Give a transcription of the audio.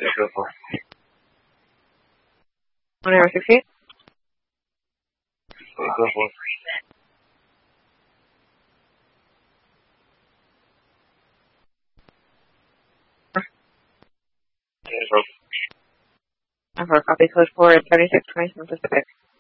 go for. 1 hour 16. Go for. Number copy code 4 36 27 Pacific.